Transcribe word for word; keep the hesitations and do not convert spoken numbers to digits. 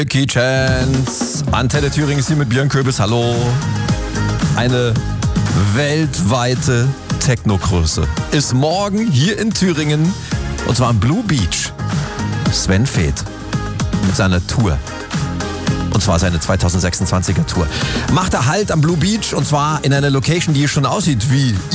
Key Chance. Antenne Thüringen ist hier mit Björn Köbis. Hallo. Eine weltweite Techno-Größe ist morgen hier in Thüringen und zwar am Blue Beach. Sven Väth mit seiner Tour. Und zwar seine zweitausendsechsundzwanziger Tour. Macht er Halt am Blue Beach und zwar in einer Location, die schon aussieht wie